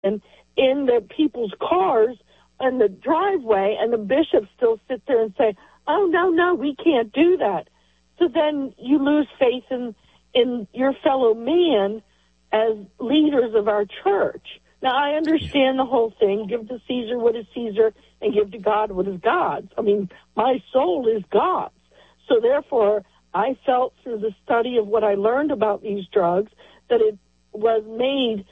in the people's cars in the driveway, and the bishops still sit there and say, oh, no, we can't do that. So then you lose faith in your fellow man as leaders of our church. Now, I understand the whole thing. Give to Caesar what is Caesar and give to God what is God's. I mean, my soul is God's. So therefore, I felt through the study of what I learned about these drugs that it was made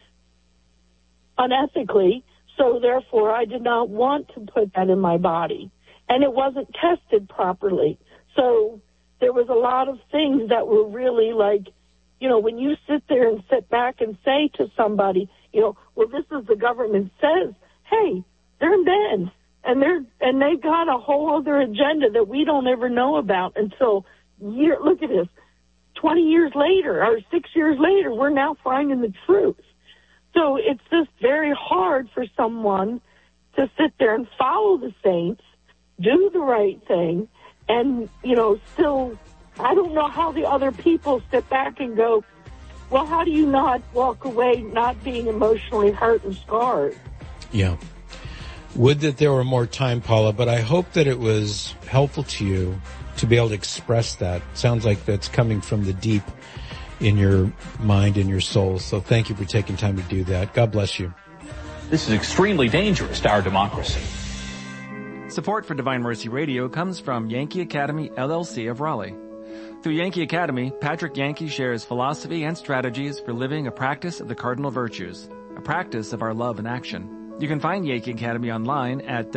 unethically. So therefore, I did not want to put that in my body. And it wasn't tested properly. So there was a lot of things that were really like, when you sit there and sit back and say to somebody, well, this is the government says, hey, they're men, and they've got a whole other agenda that we don't ever know about until look at this, 20 years later or 6 years later, we're now finding the truth. So it's just very hard for someone to sit there and follow the saints, do the right thing, and, still, I don't know how the other people sit back and go, well, how do you not walk away not being emotionally hurt and scarred? Yeah. Would that there were more time, Paula, but I hope that it was helpful to you to be able to express that. Sounds like that's coming from the deep in your mind and your soul. So thank you for taking time to do that. God bless you. This is extremely dangerous to our democracy. Support for Divine Mercy Radio comes from Yankee Academy, LLC of Raleigh. Through Yankee Academy, Patrick Yankee shares philosophy and strategies for living a practice of the cardinal virtues, a practice of our love and action. You can find Yankee Academy online at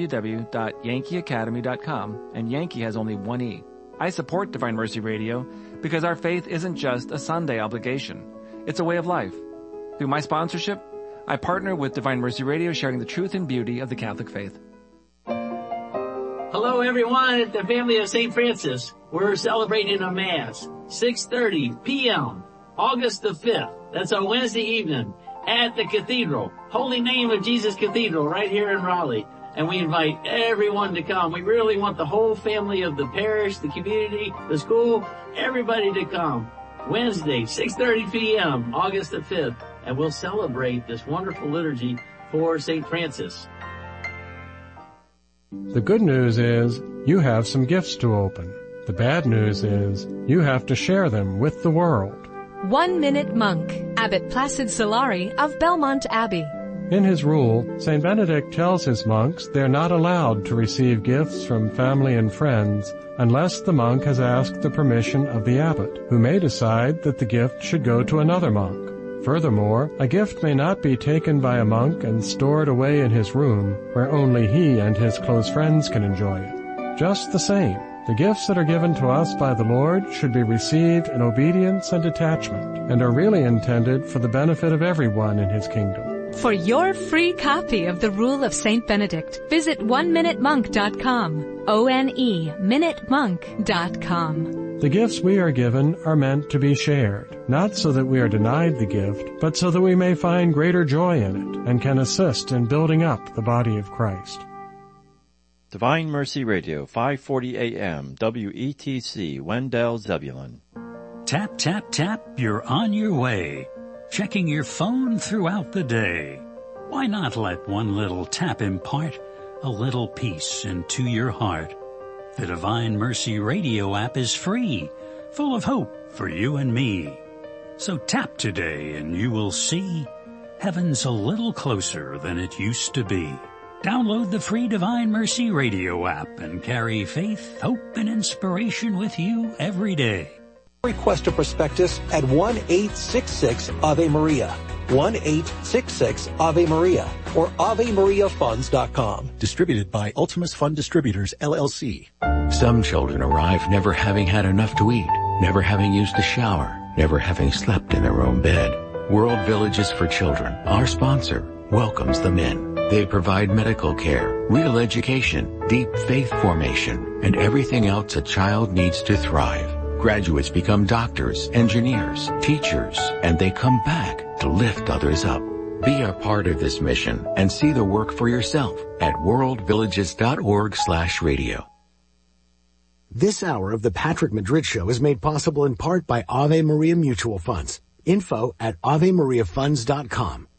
www.yankeeacademy.com, and Yankee has only one E. I support Divine Mercy Radio because our faith isn't just a Sunday obligation. It's a way of life. Through my sponsorship, I partner with Divine Mercy Radio, sharing the truth and beauty of the Catholic faith. Hello, everyone, at the family of St. Francis. We're celebrating a Mass, 6:30 p.m., August the 5th. That's a Wednesday evening at the Cathedral, Holy Name of Jesus Cathedral, right here in Raleigh. And we invite everyone to come. We really want the whole family of the parish, the community, the school, everybody to come. Wednesday, 6:30 p.m., August the 5th. And we'll celebrate this wonderful liturgy for St. Francis. The good news is you have some gifts to open. The bad news is you have to share them with the world. 1 Minute Monk, Abbot Placid Solari of Belmont Abbey. In his rule, St. Benedict tells his monks they're not allowed to receive gifts from family and friends unless the monk has asked the permission of the abbot, who may decide that the gift should go to another monk. Furthermore, a gift may not be taken by a monk and stored away in his room, where only he and his close friends can enjoy it. Just the same, the gifts that are given to us by the Lord should be received in obedience and detachment, and are really intended for the benefit of everyone in his kingdom. For your free copy of the Rule of St. Benedict, visit oneminutemonk.com, ONE-minutemonk.com. The gifts we are given are meant to be shared, not so that we are denied the gift, but so that we may find greater joy in it and can assist in building up the body of Christ. Divine Mercy Radio, 540 AM, WETC, Wendell, Zebulon. Tap, tap, tap, you're on your way. Checking your phone throughout the day. Why not let one little tap impart a little peace into your heart? The Divine Mercy Radio app is free, full of hope for you and me. So tap today and you will see heaven's a little closer than it used to be. Download the free Divine Mercy Radio app and carry faith, hope, and inspiration with you every day. Request a prospectus at 1-866-AVE-MARIA. 1-866-AVE-MARIA or AveMariaFunds.com. Distributed by Ultimus Fund Distributors, LLC. Some children arrive never having had enough to eat, never having used a shower, never having slept in their own bed. World Villages for Children, our sponsor, welcomes them in. They provide medical care, real education, deep faith formation, and everything else a child needs to thrive. Graduates become doctors, engineers, teachers, and they come back to lift others up. Be a part of this mission and see the work for yourself at worldvillages.org/radio. This hour of the Patrick Madrid Show is made possible in part by Ave Maria Mutual Funds. Info at AveMariaFunds.com.